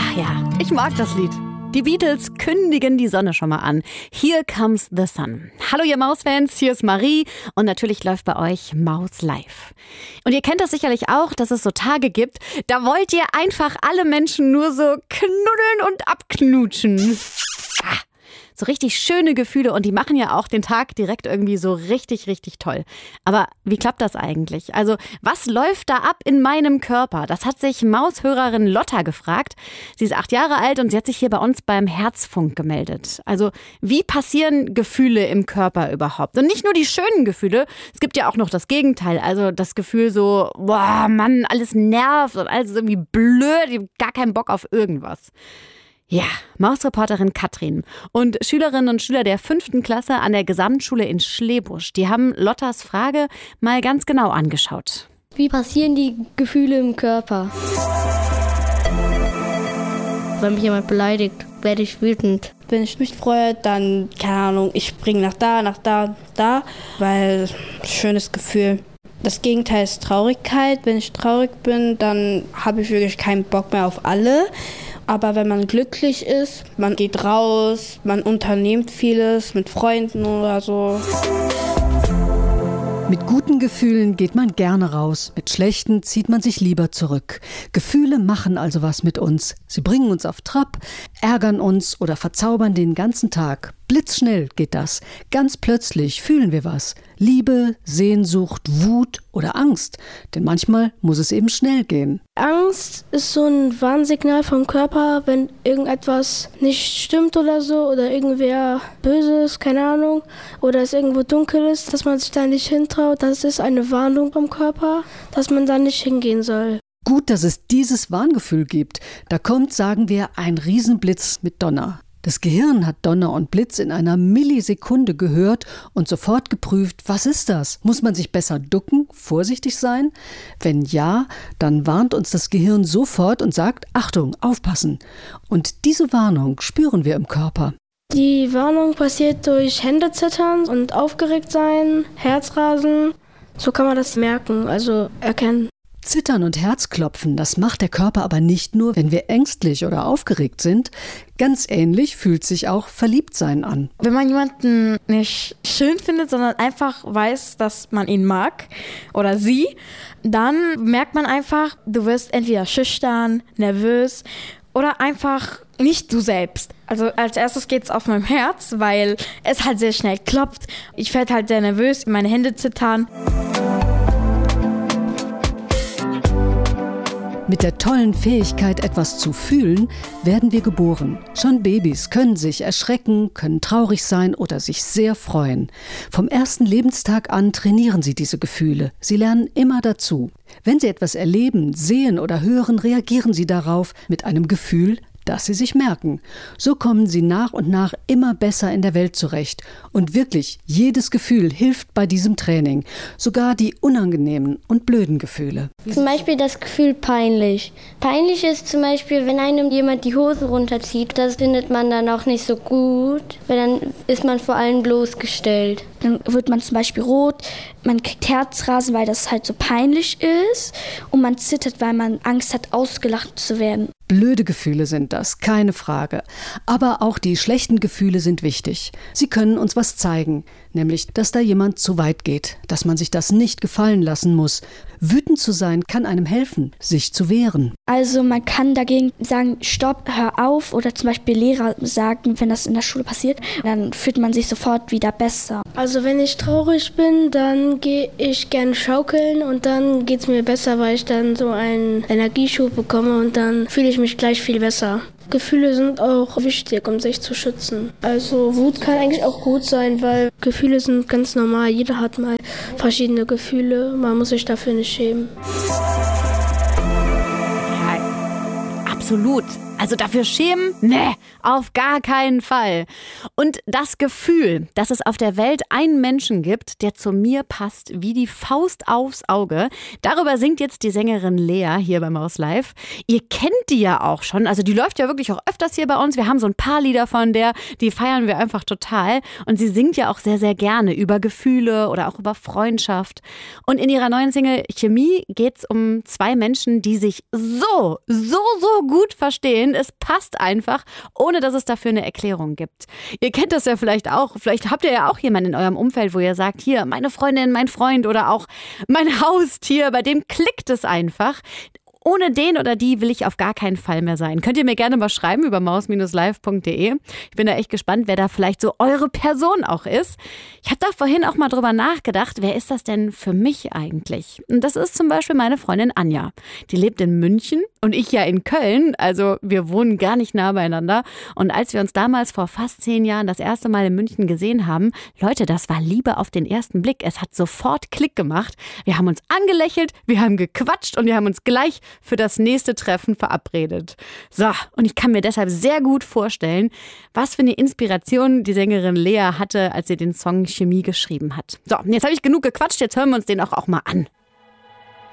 Ach ja, ich mag das Lied. Die Beatles kündigen die Sonne schon mal an. Here comes the sun. Hallo ihr Maus-Fans, hier ist Marie und natürlich läuft bei euch Maus Live. Und ihr kennt das sicherlich auch, dass es so Tage gibt, da wollt ihr einfach alle Menschen nur so knuddeln und abknutschen. So richtig schöne Gefühle und die machen ja auch den Tag direkt irgendwie so richtig, richtig toll. Aber wie klappt das eigentlich? Also was läuft da ab in meinem Körper? Das hat sich Maushörerin Lotta gefragt. Sie ist 8 Jahre alt und sie hat sich hier bei uns beim Herzfunk gemeldet. Also wie passieren Gefühle im Körper überhaupt? Und nicht nur die schönen Gefühle, es gibt ja auch noch das Gegenteil. Also das Gefühl so, boah Mann, alles nervt und alles ist irgendwie blöd, ich habe gar keinen Bock auf irgendwas. Ja, Mausreporterin Katrin und Schülerinnen und Schüler der 5. Klasse an der Gesamtschule in Schlebusch, die haben Lottas Frage mal ganz genau angeschaut. Wie passieren die Gefühle im Körper? Wenn mich jemand beleidigt, werde ich wütend. Wenn ich mich freue, dann, keine Ahnung, ich springe nach da, weil schönes Gefühl. Das Gegenteil ist Traurigkeit. Wenn ich traurig bin, dann habe ich wirklich keinen Bock mehr auf alle. Aber wenn man glücklich ist, man geht raus, man unternimmt vieles mit Freunden oder so. Mit guten Gefühlen geht man gerne raus, mit schlechten zieht man sich lieber zurück. Gefühle machen also was mit uns. Sie bringen uns auf Trab, ärgern uns oder verzaubern den ganzen Tag. Blitzschnell geht das. Ganz plötzlich fühlen wir was. Liebe, Sehnsucht, Wut oder Angst. Denn manchmal muss es eben schnell gehen. Angst ist so ein Warnsignal vom Körper, wenn irgendetwas nicht stimmt oder so oder irgendwer böse ist, keine Ahnung, oder es irgendwo dunkel ist, dass man sich da nicht hintraut. Das ist eine Warnung vom Körper, dass man da nicht hingehen soll. Gut, dass es dieses Warngefühl gibt. Da kommt, sagen wir, ein Riesenblitz mit Donner. Das Gehirn hat Donner und Blitz in einer Millisekunde gehört und sofort geprüft, was ist das? Muss man sich besser ducken, vorsichtig sein? Wenn ja, dann warnt uns das Gehirn sofort und sagt, Achtung, aufpassen. Und diese Warnung spüren wir im Körper. Die Warnung passiert durch Händezittern und aufgeregt sein, Herzrasen. So kann man das merken, also erkennen. Zittern und Herzklopfen, das macht der Körper aber nicht nur, wenn wir ängstlich oder aufgeregt sind. Ganz ähnlich fühlt sich auch Verliebtsein an. Wenn man jemanden nicht schön findet, sondern einfach weiß, dass man ihn mag oder sie, dann merkt man einfach, du wirst entweder schüchtern, nervös oder einfach nicht du selbst. Also als erstes geht's auf meinem Herz, weil es halt sehr schnell klopft. Ich werde halt sehr nervös, meine Hände zittern. Mit der tollen Fähigkeit, etwas zu fühlen, werden wir geboren. Schon Babys können sich erschrecken, können traurig sein oder sich sehr freuen. Vom ersten Lebenstag an trainieren sie diese Gefühle. Sie lernen immer dazu. Wenn sie etwas erleben, sehen oder hören, reagieren sie darauf mit einem Gefühl, das sie sich merken. So kommen sie nach und nach immer besser in der Welt zurecht. Und wirklich, jedes Gefühl hilft bei diesem Training. Sogar die unangenehmen und blöden Gefühle. Zum Beispiel das Gefühl peinlich. Peinlich ist zum Beispiel, wenn einem jemand die Hose runterzieht. Das findet man dann auch nicht so gut, weil dann ist man vor allem bloßgestellt. Dann wird man zum Beispiel rot, man kriegt Herzrasen, weil das halt so peinlich ist. Und man zittert, weil man Angst hat, ausgelacht zu werden. Blöde Gefühle sind das, keine Frage. Aber auch die schlechten Gefühle sind wichtig. Sie können uns was zeigen, nämlich, dass da jemand zu weit geht, dass man sich das nicht gefallen lassen muss. Wütend zu sein kann einem helfen, sich zu wehren. Also man kann dagegen sagen, stopp, hör auf, oder zum Beispiel Lehrer sagen, wenn das in der Schule passiert, dann fühlt man sich sofort wieder besser. Also wenn ich traurig bin, dann gehe ich gerne schaukeln und dann geht es mir besser, weil ich dann so einen Energieschub bekomme und dann fühle ich mich gleich viel besser. Gefühle sind auch wichtig, um sich zu schützen. Also Wut kann eigentlich auch gut sein, weil Gefühle sind ganz normal. Jeder hat mal verschiedene Gefühle. Man muss sich dafür nicht schämen. Ja, absolut. Also dafür schämen? Nee, auf gar keinen Fall. Und das Gefühl, dass es auf der Welt einen Menschen gibt, der zu mir passt wie die Faust aufs Auge, darüber singt jetzt die Sängerin Lea hier bei Maus Live. Ihr kennt die ja auch schon, also die läuft ja wirklich auch öfters hier bei uns. Wir haben so ein paar Lieder von der, die feiern wir einfach total. Und sie singt ja auch sehr, sehr gerne über Gefühle oder auch über Freundschaft. Und in ihrer neuen Single Chemie geht es um 2 Menschen, die sich so gut verstehen denn es passt einfach, ohne dass es dafür eine Erklärung gibt. Ihr kennt das ja vielleicht auch. Vielleicht habt ihr ja auch jemanden in eurem Umfeld, wo ihr sagt, hier, meine Freundin, mein Freund oder auch mein Haustier, bei dem klickt es einfach. Ohne den oder die will ich auf gar keinen Fall mehr sein. Könnt ihr mir gerne mal schreiben über maus-live.de. Ich bin da echt gespannt, wer da vielleicht so eure Person auch ist. Ich habe da vorhin auch mal drüber nachgedacht, wer ist das denn für mich eigentlich? Und das ist zum Beispiel meine Freundin Anja. Die lebt in München und ich ja in Köln. Also wir wohnen gar nicht nah beieinander. Und als wir uns damals vor fast 10 Jahren das erste Mal in München gesehen haben, Leute, das war Liebe auf den ersten Blick. Es hat sofort Klick gemacht. Wir haben uns angelächelt, wir haben gequatscht und wir haben uns gleich für das nächste Treffen verabredet. So, und ich kann mir deshalb sehr gut vorstellen, was für eine Inspiration die Sängerin Lea hatte, als sie den Song Chemie geschrieben hat. So, jetzt habe ich genug gequatscht, jetzt hören wir uns den auch mal an.